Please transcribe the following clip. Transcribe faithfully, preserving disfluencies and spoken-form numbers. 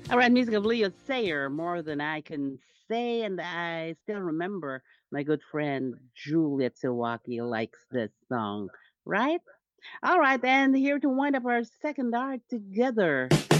All right, music of Leo Sayer, More Than I Can Say. And I still remember my good friend Juliet Silwaki likes this song, right? All right, and here to wind up our second hour together.